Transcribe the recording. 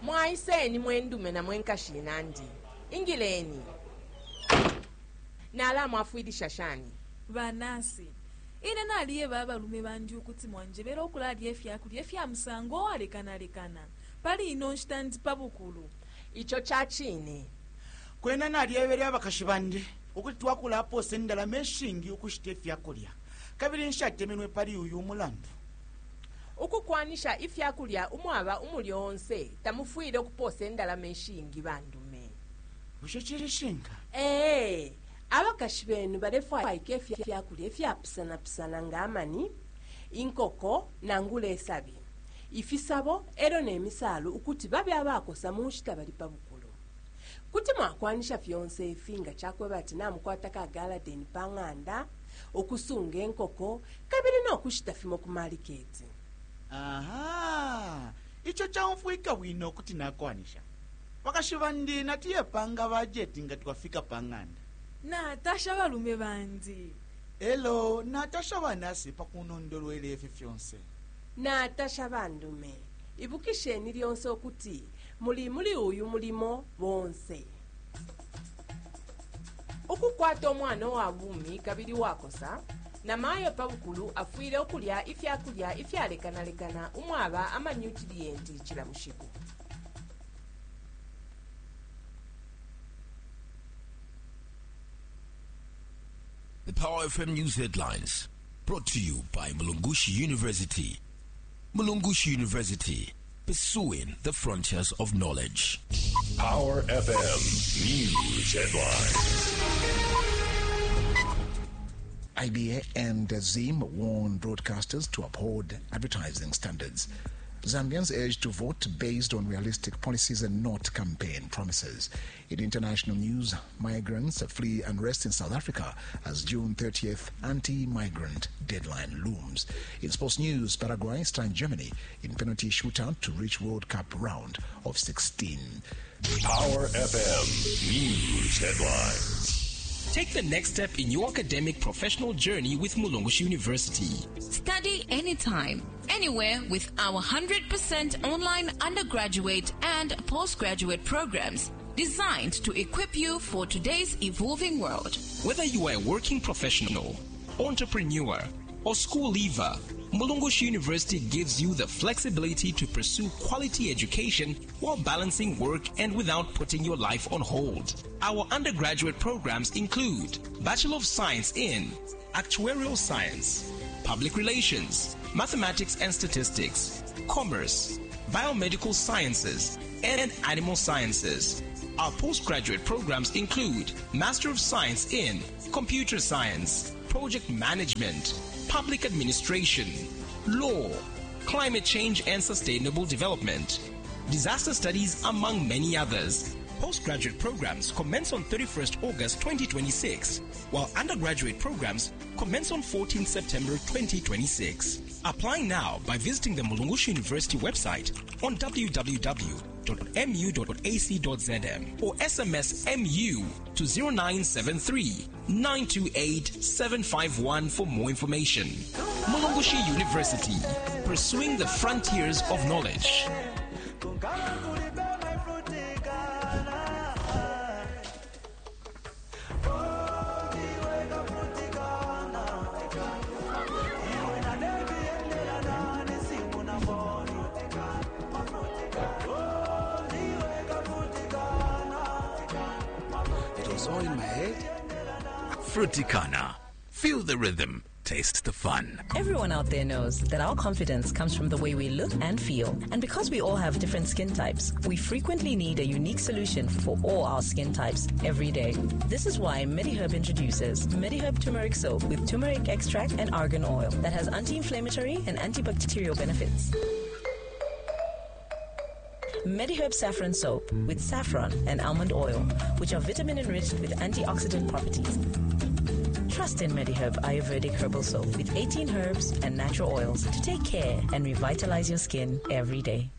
Mwaiseni mwendume na mwenkashinandi. Ingileni. Nala mwafuidi shashani. Vanasi. Ine naliye babalume bandi ukuthi mwanjebera okulalya efyakulya efya musango alekana pali ino nsitandi pabukulu Icho chachini kwena nalyeberya abakashi bandi ukuthi twakula apose endala meshingi ukushita efyakulya kabiri nshatemenwe pali uyu umulandu ukukwanisha ifyakulya umwaba umulyonse tamufuire okuposa endala meshingi bandume ushechirishinga abakashi benu balefwaike efyakulya efyapisana ng'amani inkoko nangula esabi ifisabo ero n'emisaalo ukuthi babe abakosa munshita bali pabukulu kuti mwakwanisha fyonse efinga chakwe bati namukwataka galadeni pang'anda okusunga enkoko kabiri n'okushita fimo ku maliketi. Aha, icho chaumfuika wino okuti nakwanisha bakashi bandi natiyepanga bajeti nga twafika pang'anda Natasha balume bandi. Hello, Natasha banasi pakunondolwele efe fyonse. Natasha bandume. Ibukisheni lyonse okuti muli uyu mulimo bonse. okukwata omwana wa bumi kabiri wakosa na mayo pabukulu afuire okulya ifyakulya ifyalekanalekana umwaba amanyutrienti chilamushiku. The Power FM News Headlines, brought to you by Mulungushi University. Mulungushi University, pursuing the frontiers of knowledge. Power FM News Headlines. IBA and ZIM warn broadcasters to uphold advertising standards. Zambians urged to vote based on realistic policies and not campaign promises. In international news, migrants flee unrest in South Africa as June 30th anti-migrant deadline looms. In sports news, Paraguay stand Germany in penalty shootout to reach World Cup round of 16. Power FM News Headlines. Take the next step in your academic professional journey with Mulungushi University. Study anytime, anywhere with our 100% online undergraduate and postgraduate programs designed to equip you for today's evolving world. Whether you are a working professional, entrepreneur, or school leaver, Mulungushi University gives you the flexibility to pursue quality education while balancing work and without putting your life on hold. Our undergraduate programs include Bachelor of Science in Actuarial Science, Public Relations, Mathematics and Statistics, Commerce, Biomedical Sciences, and Animal Sciences. Our postgraduate programs include Master of Science in Computer Science, Project Management, Public Administration, Law, Climate Change and Sustainable Development, Disaster Studies, among many others. Postgraduate programs commence on 31st August 2026, while undergraduate programs commence on 14th September 2026. Apply now by visiting the Mulungushi University website on www.mu.ac.zm or SMS MU to 0973 928 751 for more information. Mulungushi University, pursuing the frontiers of knowledge. All in my head. Fruticana. Feel the rhythm. Taste the fun. Everyone out there knows that our confidence comes from the way we look and feel. And because we all have different skin types, we frequently need a unique solution for all our skin types every day. This is why MediHerb introduces MediHerb turmeric soap with turmeric extract and argan oil that has anti-inflammatory and antibacterial benefits. MediHerb saffron soap with saffron and almond oil, which are vitamin-enriched with antioxidant properties. Trust in MediHerb Ayurvedic herbal soap with 18 herbs and natural oils to take care and revitalize your skin every day.